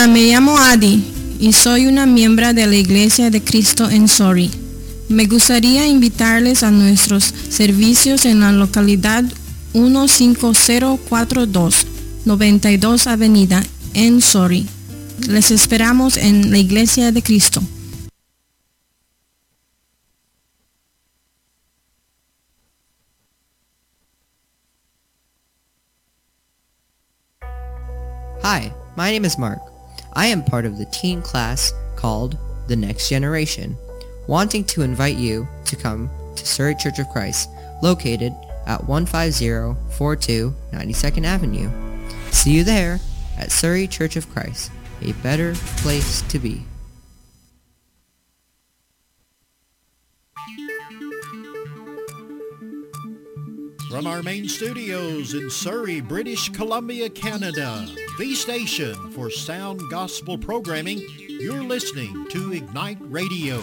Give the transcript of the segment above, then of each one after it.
me llamo Adi y soy una miembro de la Iglesia de Cristo en Surrey. Me gustaría invitarles a nuestros servicios en la localidad 15042 92 Avenida en Surrey. Les esperamos en la Iglesia de Cristo. Hi, my name is Mark. I am part of the teen class called The Next Generation, wanting to invite you to come to Surrey Church of Christ, located at 15042 92nd Avenue. See you there at Surrey Church of Christ, a better place to be. From our main studios in Surrey, British Columbia, Canada, the station for sound gospel programming, you're listening to Ignite Radio.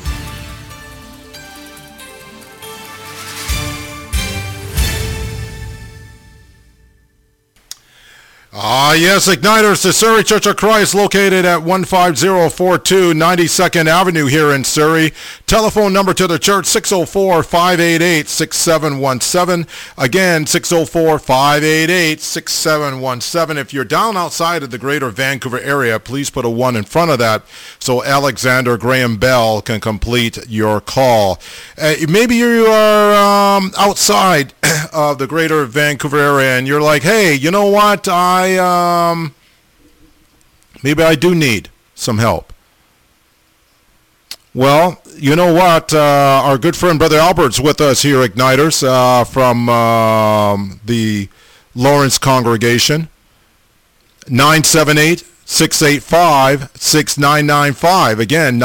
Yes, Igniters, the Surrey Church of Christ, located at 15042 92nd Avenue here in Surrey. Telephone number to the church, 604-588-6717. Again, 604-588-6717. If you're down outside of the greater Vancouver area, please put a 1 in front of that so Alexander Graham Bell can complete your call. Maybe you are outside of the greater Vancouver area and you're like, hey, you know what, maybe I do need some help. Well, you know what? Our good friend Brother Albert's with us here, Igniters, from the Lawrence congregation. 978-685-6995. Again,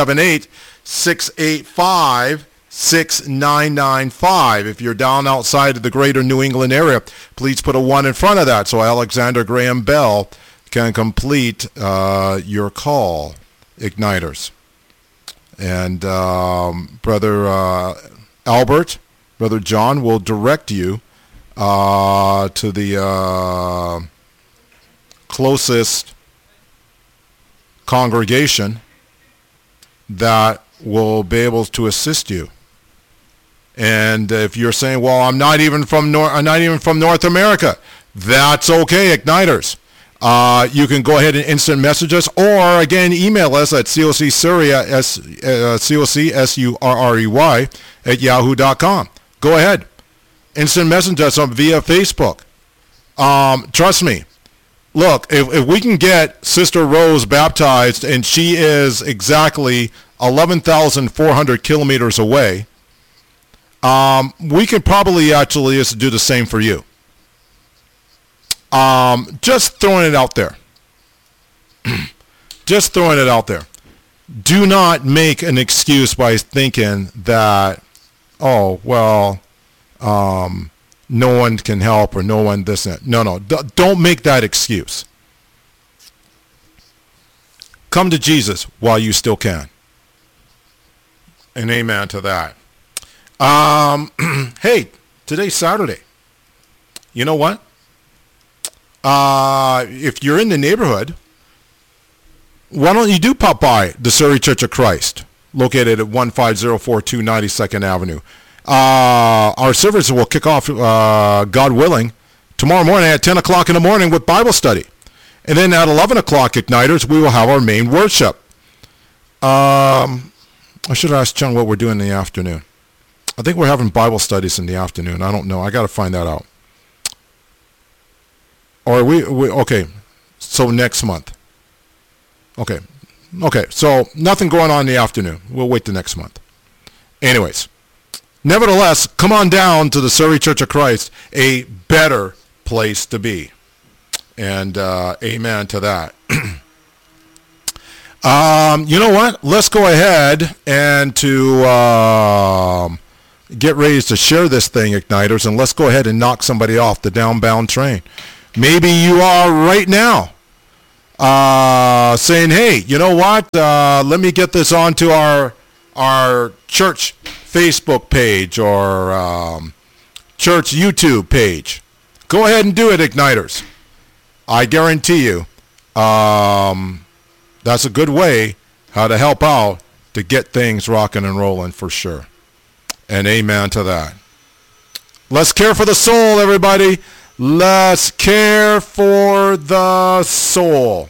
978-685-6995. If you're down outside of the greater New England area, please put a 1 in front of that so Alexander Graham Bell can complete your call, Igniters. And Brother Albert, Brother John will direct you to the closest congregation that will be able to assist you. And if you're saying, well, I'm not even from North America, that's okay, Igniters. You can go ahead and instant message us, or again, email us at cocsurrey, COCSURREY at yahoo.com. Go ahead. Instant message us via Facebook. Trust me. Look, if we can get Sister Rose baptized, and she is exactly 11,400 kilometers away, we can probably actually just do the same for you. Just throwing it out there. Just throwing it out there. Do not make an excuse by thinking that, oh, well, no one can help or no one this and that. No, don't make that excuse. Come to Jesus while you still can. And amen to that. Hey, today's Saturday. You know what? If you're in the neighborhood, why don't you do pop by the Surrey Church of Christ, located at 15042 92nd Avenue. Our service will kick off, God willing, tomorrow morning at 10 o'clock in the morning with Bible study. And then at 11 o'clock, Igniters, we will have our main worship. I should ask John what we're doing in the afternoon. I think we're having Bible studies in the afternoon. I don't know. I got to find that out. Or we okay, so next month. Okay, so nothing going on in the afternoon. We'll wait the next month. Anyways, nevertheless, come on down to the Surrey Church of Christ, a better place to be. And amen to that. You know what? Let's go ahead and to get ready to share this thing, Igniters, and let's go ahead and knock somebody off the downbound train. Maybe you are right now saying, hey, you know what? Let me get this onto our church Facebook page or church YouTube page. Go ahead and do it, Igniters. I guarantee you, That's a good way how to help out to get things rocking and rolling for sure. And amen to that. Let's care for the soul, everybody. Let's care for the soul.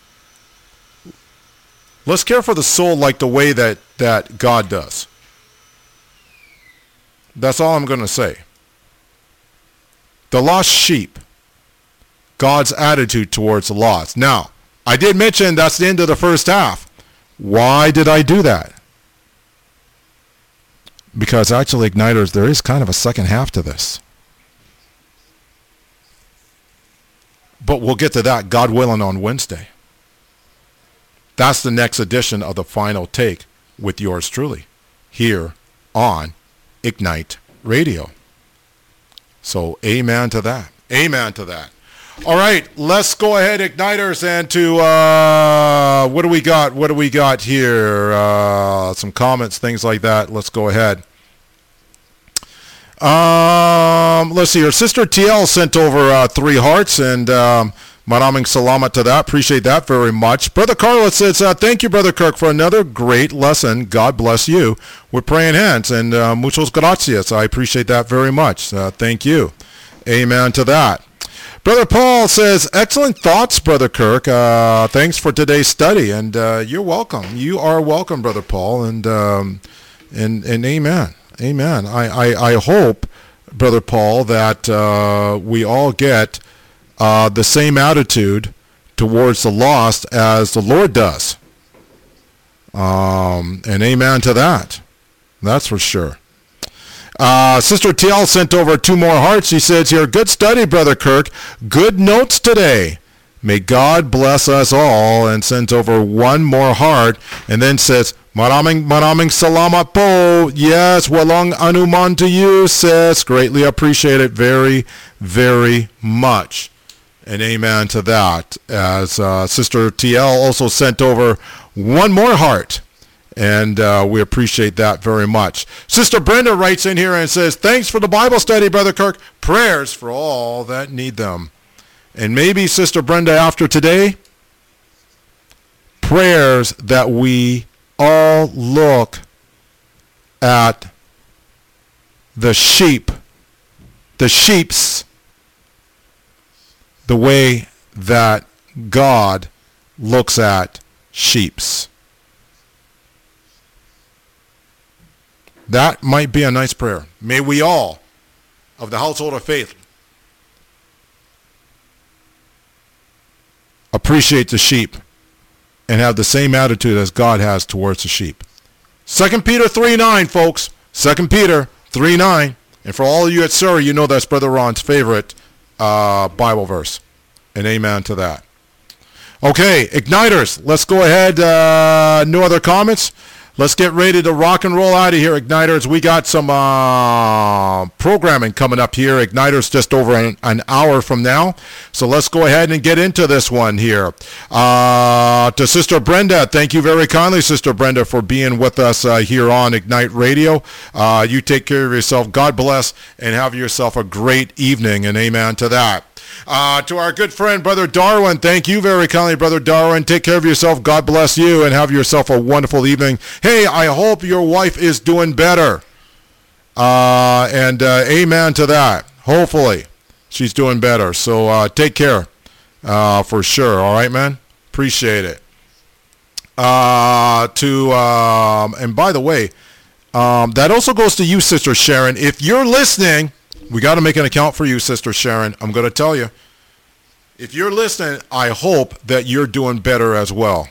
Let's care for the soul like the way that God does. That's all I'm going to say. The lost sheep. God's attitude towards the lost. Now, I did mention that's the end of the first half. Why did I do that? Because actually, Igniters, there is kind of a second half to this. But we'll get to that, God willing, on Wednesday. That's the next edition of the Final Take with yours truly here on Ignite Radio. So amen to that. Amen to that. All right, let's go ahead, Igniters, and to what do we got? What do we got here? Some comments, things like that. Let's go ahead. Let's see. Your sister TL sent over 3 hearts, and maraming salamat to that. Appreciate that very much. Brother Carlos says, thank you, Brother Kirk, for another great lesson. God bless you. We're praying hands, and muchos gracias. I appreciate that very much. Thank you. Amen to that. Brother Paul says, excellent thoughts, Brother Kirk. Thanks for today's study, and you're welcome. You are welcome, Brother Paul, and amen. Amen. I hope, Brother Paul, that we all get the same attitude towards the lost as the Lord does. And amen to that. That's for sure. Sister TL sent over 2 more hearts. She says here, good study, Brother Kirk. Good notes today. May God bless us all, and sends over 1 more heart, and then says, maraming salamat po. Yes, walang anuman to you, sis. Greatly appreciate it very, very much. And amen to that. As Sister TL also sent over 1 more heart. And we appreciate that very much. Sister Brenda writes in here and says, thanks for the Bible study, Brother Kirk. Prayers for all that need them. And maybe, Sister Brenda, after today, prayers that we all look at the sheep's, the way that God looks at sheep's. That might be a nice prayer. May we all, of the household of faith, appreciate the sheep and have the same attitude as God has towards the sheep. 2 Peter 3:9, folks. 2 Peter 3:9. And for all of you at Surrey, you know that's Brother Ron's favorite Bible verse. And amen to that. Okay, Igniters, let's go ahead. No other comments? Let's get ready to rock and roll out of here, Igniters. We got some programming coming up here. Igniters just over an hour from now. So let's go ahead and get into this one here. To Sister Brenda, thank you very kindly, Sister Brenda, for being with us here on Ignite Radio. You take care of yourself. God bless, and have yourself a great evening, and amen to that. To our good friend, Brother Darwin, thank you very kindly, Brother Darwin. Take care of yourself. God bless you, and have yourself a wonderful evening. Hey, I hope your wife is doing better. And amen to that. Hopefully, she's doing better. So take care for sure. All right, man? Appreciate it. And by the way, that also goes to you, Sister Sharon. If you're listening, we got to make an account for you, Sister Sharon. I'm going to tell you. If you're listening, I hope that you're doing better as well.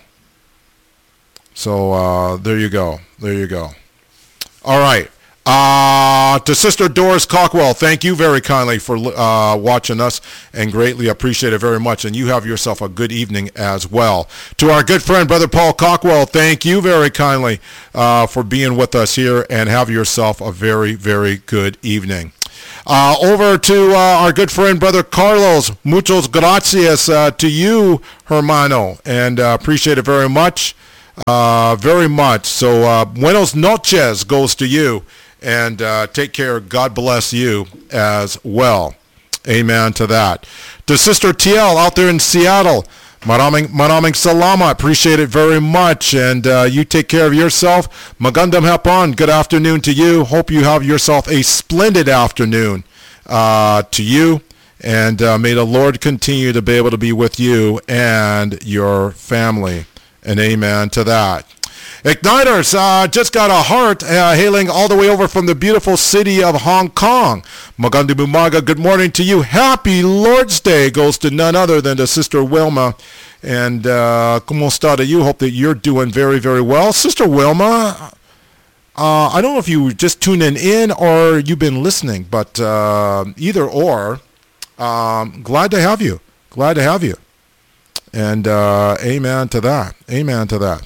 So there you go. There you go. All right. To Sister Doris Cockwell, thank you very kindly for watching us, and greatly appreciate it very much. And you have yourself a good evening as well. To our good friend, Brother Paul Cockwell, thank you very kindly for being with us here, and have yourself a very, very good evening. Over to our good friend, Brother Carlos. Muchos gracias to you, hermano, and appreciate it very much. Very much. So, buenos noches goes to you, and take care. God bless you as well. Amen to that. To Sister TL out there in Seattle, Maraming salamat. Appreciate it very much. And you take care of yourself. Magandang hapon. Good afternoon to you. Hope you have yourself a splendid afternoon to you. And may the Lord continue to be able to be with you and your family. And amen to that. Igniters, just got a heart hailing all the way over from the beautiful city of Hong Kong. Magandang umaga, good morning to you. Happy Lord's Day goes to none other than to Sister Wilma. And kumusta to you? Hope that you're doing very, very well. Sister Wilma, I don't know if you just tuning in or you've been listening, but either or, glad to have you. Glad to have you. And amen to that. Amen to that.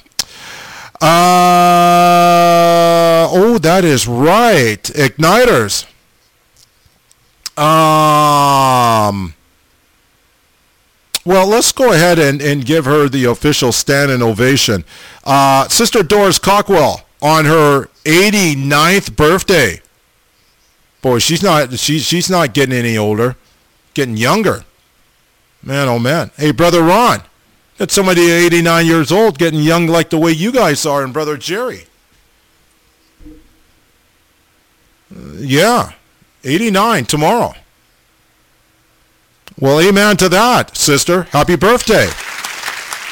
Oh, that is right. Igniters. Well, let's go ahead and give her the official standing ovation. Sister Doris Cockwell on her 89th birthday. Boy, she's not getting any older, getting younger. Man, oh man. Hey, Brother Ron. Got somebody 89 years old getting young like the way you guys are, and Brother Jerry. Yeah, 89 tomorrow. Well, amen to that, sister. Happy birthday.